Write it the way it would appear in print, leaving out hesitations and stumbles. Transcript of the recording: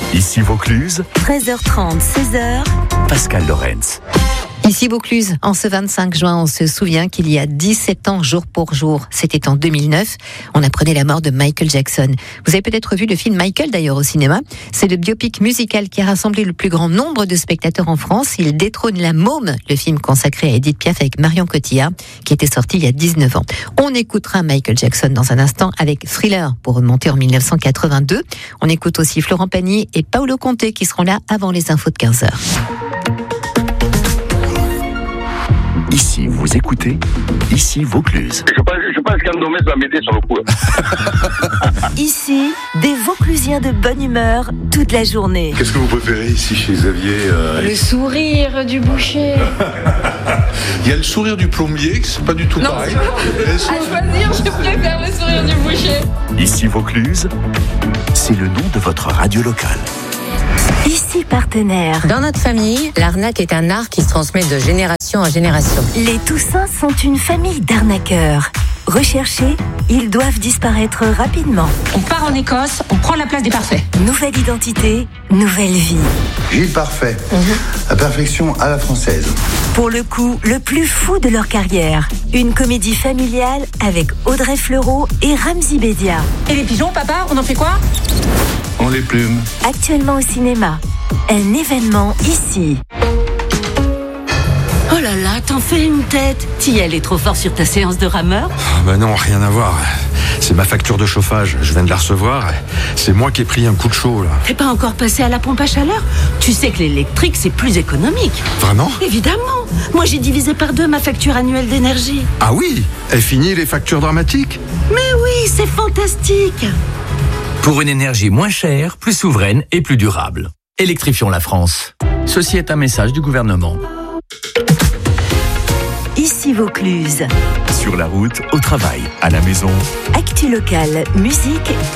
Ici Vaucluse, 13h30, 16h. Pascal Lorenz. Ici Vaucluse, en ce 25 juin, on se souvient qu'il y a 17 ans, jour pour jour, c'était en 2009, on apprenait la mort de Michael Jackson. Vous avez peut-être vu le film Michael d'ailleurs au cinéma. C'est le biopic musical qui a rassemblé le plus grand nombre de spectateurs en France. Il détrône La Môme, le film consacré à Edith Piaf avec Marion Cotillard, qui était sorti il y a 19 ans. On écoutera Michael Jackson dans un instant avec Thriller pour remonter en 1982. On écoute aussi Florent Pagny et Paolo Conte qui seront là avant les infos de 15h. Ici, vous écoutez, ici Vaucluse. Je pense qu'Andomès va m'aider sur le coup. Ici, des Vauclusiens de bonne humeur toute la journée. Qu'est-ce que vous préférez ici chez Xavier Le sourire du boucher. Il y a le sourire du plombier, c'est pas du tout pareil. À choisir, je préfère le sourire du boucher. Ici Vaucluse, c'est le nom de votre radio locale. Ici partenaire. Dans notre famille, l'arnaque est un art qui se transmet de génération en génération. Les Toussins sont une famille d'arnaqueurs. Recherchés, ils doivent disparaître rapidement. On part en Écosse, on prend la place des parfaits. Nouvelle identité, nouvelle vie. Gilles Parfait, la perfection à la française. Pour le coup, le plus fou de leur carrière. Une comédie familiale avec Audrey Fleurot et Ramzy Bedia. Et les pigeons, papa, on en fait quoi? On les plume. Actuellement au cinéma. Un événement ici. Oh là là, t'en fais une tête. T'y allais trop fort sur ta séance de rameur? Non, rien à voir. C'est ma facture de chauffage, je viens de la recevoir. C'est moi qui ai pris un coup de chaud, là. T'es pas encore passé à la pompe à chaleur? Tu sais que l'électrique, c'est plus économique. Vraiment? Évidemment. Moi, j'ai divisé par 2 ma facture annuelle d'énergie. Ah oui? Est fini les factures dramatiques? Mais oui, c'est fantastique. Pour une énergie moins chère, plus souveraine et plus durable. Électrifions la France. Ceci est un message du gouvernement. Ici Vaucluse. Sur la route, au travail, à la maison. Actu locale, musique